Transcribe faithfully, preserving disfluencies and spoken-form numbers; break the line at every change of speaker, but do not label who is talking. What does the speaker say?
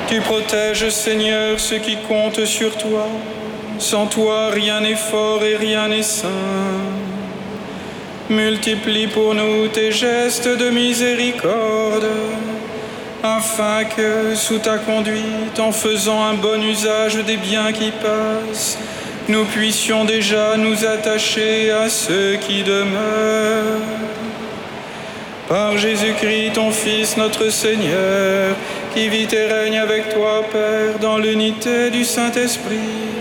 Tu protèges, Seigneur, ceux qui comptent sur toi. Sans toi, rien n'est fort et rien n'est saint. Multiplie pour nous tes gestes de miséricorde, afin que, sous ta conduite, en faisant un bon usage des biens qui passent, nous puissions déjà nous attacher à ceux qui demeurent. Par Jésus-Christ, ton Fils, notre Seigneur, qui vit et règne avec toi, Père, dans l'unité du Saint-Esprit,